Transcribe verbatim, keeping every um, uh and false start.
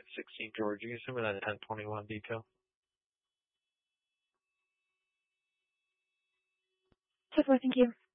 sixteen George. You can send me that ten twenty-one detail. ten four, thank you.